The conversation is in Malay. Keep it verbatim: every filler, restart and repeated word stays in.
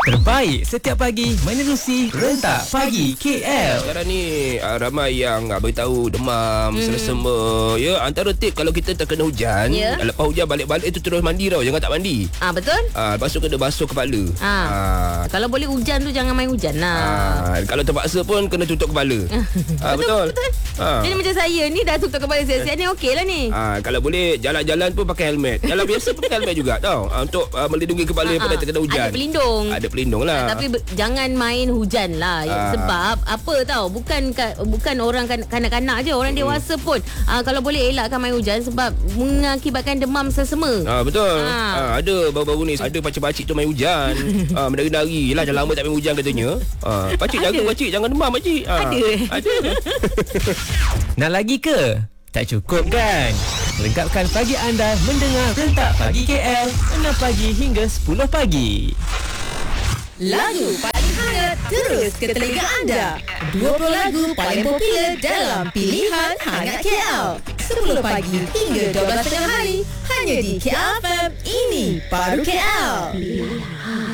Terbaik setiap pagi menerusi Rentak Pagi K L. Sekarang ni uh, ramai yang uh, beritahu demam, hmm. selesema. Ya, antara tip kalau kita terkena hujan, yeah. lepas hujan balik-balik tu terus mandi tau, jangan tak mandi. Ah betul? Ah, lepas tu kena basuh kepala. Ah. Ah. Kalau boleh hujan tu jangan main hujan lah. Ah, kalau terpaksa pun kena tutup kepala. ah, betul. Betul. Ah. Jadi macam saya ni dah tutup kepala siap-siap ni okey lah ni. Ah, kalau boleh jalan-jalan pun pakai helmet. Jalan biasa pun pakai helmet juga tau. Ah, untuk uh, melindungi kepala Ah, pada terkena hujan. Ada pelindung. Ada pelindung lah. Ah, tapi be- jangan main hujan lah. Ah. Sebab apa tahu, bukan ka- bukan orang kan- kanak-kanak je, orang hmm. dewasa pun ah, kalau boleh elakkan main hujan sebab mengakibatkan demam selsema. Ah, betul. Ah. Ah, ada baru-baru ni ada pakcik-pakcik tu main hujan. ah, menari-nari lah, dah lama tak main hujan katanya. Ah, pakcik jaga pakcik, jangan demam pakcik. Ah, Ada. Ada. Nak lagi ke? Tak cukup kan? Lengkapkan pagi anda mendengar Rentak Pagi K L enam pagi hingga sepuluh pagi. Lagu paling hangat terus ke telinga anda. dua puluh lagu paling popular dalam pilihan Hangat K L. sepuluh pagi hingga dua belas tengah hari hanya di K L F M. Ini baru K L.